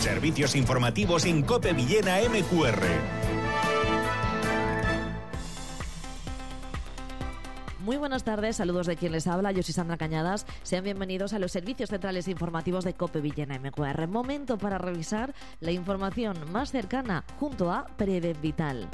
Servicios informativos en COPE Villena MQR. Muy buenas tardes, saludos de quien les habla, yo soy Sandra Cañadas. Sean bienvenidos a los servicios centrales informativos de COPE Villena MQR. Momento para revisar la información más cercana junto a Prevenvital.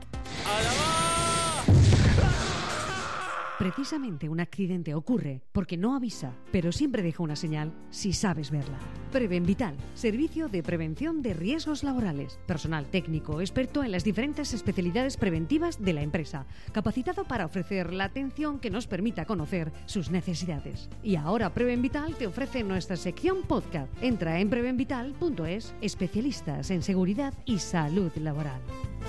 Precisamente un accidente ocurre porque no avisa, pero siempre deja una señal si sabes verla. Prevenvital, servicio de prevención de riesgos laborales. Personal técnico, experto en las diferentes especialidades preventivas de la empresa, capacitado para ofrecer la atención que nos permita conocer sus necesidades. Y ahora Prevenvital te ofrece nuestra sección podcast. Entra en prevenvital.es, especialistas en seguridad y salud laboral.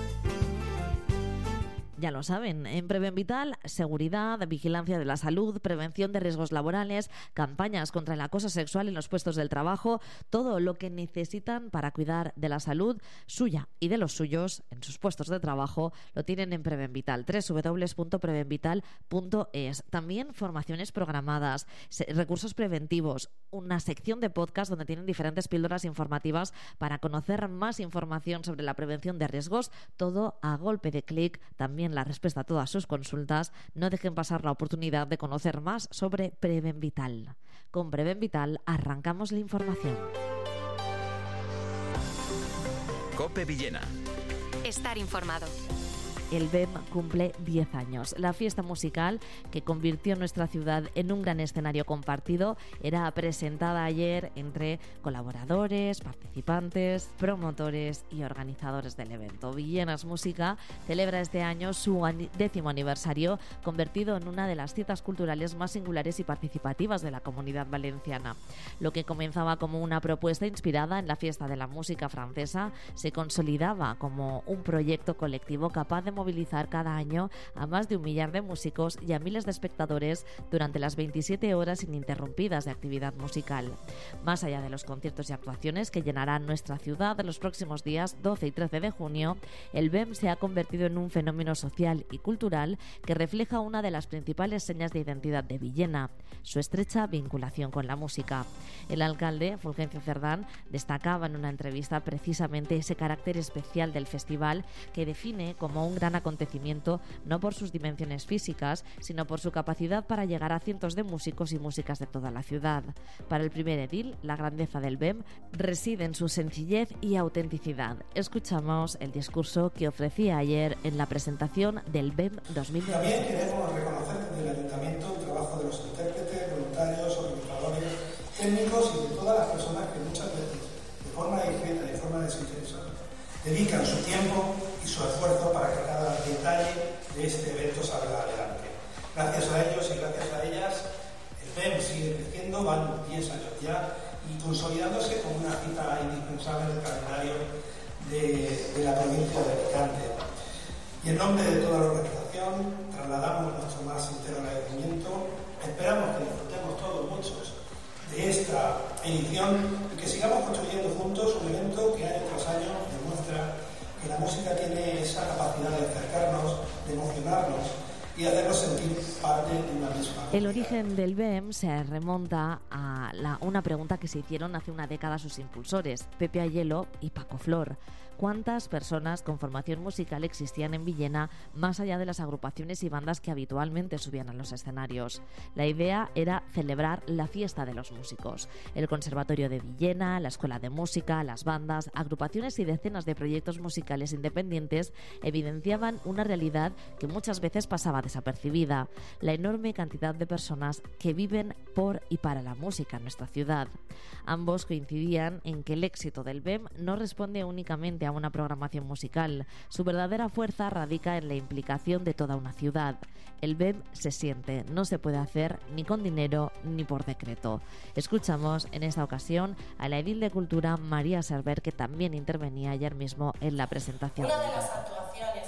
Ya lo saben, en Prevenvital, seguridad, vigilancia de la salud, prevención de riesgos laborales, campañas contra el acoso sexual en los puestos del trabajo, todo lo que necesitan para cuidar de la salud suya y de los suyos en sus puestos de trabajo lo tienen en Prevenvital, www.prevenvital.es. También formaciones programadas, recursos preventivos, una sección de podcast donde tienen diferentes píldoras informativas para conocer más información sobre la prevención de riesgos, todo a golpe de clic. También la respuesta a todas sus consultas. No dejen pasar la oportunidad de conocer más sobre Prevenvital. Con Prevenvital arrancamos la información. COPE Villena. Estar informado. El BEM cumple 10 años. La fiesta musical que convirtió nuestra ciudad en un gran escenario compartido era presentada ayer entre colaboradores, participantes, promotores y organizadores del evento. Villenas Música celebra este año su 10º aniversario, convertido en una de las citas culturales más singulares y participativas de la Comunidad Valenciana. Lo que comenzaba como una propuesta inspirada en la fiesta de la música francesa se consolidaba como un proyecto colectivo capaz de movilizar cada año a más de 1 millar de músicos y a miles de espectadores durante las 27 horas ininterrumpidas de actividad musical. Más allá de los conciertos y actuaciones que llenarán nuestra ciudad en los próximos días 12 y 13 de junio, el BEM se ha convertido en un fenómeno social y cultural que refleja una de las principales señas de identidad de Villena, su estrecha vinculación con la música. El alcalde, Fulgencio Cerdán, destacaba en una entrevista precisamente ese carácter especial del festival que define como un gran acontecimiento no por sus dimensiones físicas, sino por su capacidad para llegar a cientos de músicos y músicas de toda la ciudad. Para el primer edil, la grandeza del BEM reside en su sencillez y autenticidad. Escuchamos el discurso que ofrecía ayer en la presentación del BEM 2020. También queremos reconocer desde el Ayuntamiento el trabajo de los intérpretes, voluntarios, organizadores, técnicos y de todas las personas que muchas veces, de forma discreta y de forma desinteresada, dedican su tiempo y su esfuerzo para que cada detalle de este evento salga adelante. Gracias a ellos y gracias a ellas, el BEM sigue creciendo, van 10 años ya, y consolidándose como una cita indispensable en el calendario de la provincia de Alicante. Y en nombre de toda la organización, trasladamos nuestro más sincero agradecimiento. Esperamos que disfrutemos todos muchos de esta edición y que sigamos construyendo juntos un evento que año tras año demuestra que la música tiene esa capacidad de acercarnos, de emocionarnos y hacernos sentir parte de una misma comunidad. El origen del BEM se remonta a una pregunta que se hicieron hace una década sus impulsores, Pepe Ayelo y Paco Flor. ¿Cuántas personas con formación musical existían en Villena más allá de las agrupaciones y bandas que habitualmente subían a los escenarios? La idea era celebrar la fiesta de los músicos. El Conservatorio de Villena, la Escuela de Música, las bandas, agrupaciones y decenas de proyectos musicales independientes evidenciaban una realidad que muchas veces pasaba desapercibida: la enorme cantidad de personas que viven por y para la música en nuestra ciudad. Ambos coincidían en que el éxito del BEM no responde únicamente a una programación musical. Su verdadera fuerza radica en la implicación de toda una ciudad. El BEM se siente, no se puede hacer ni con dinero ni por decreto. Escuchamos en esta ocasión a la edil de Cultura María Server, que también intervenía ayer mismo en la presentación. Una de las actuaciones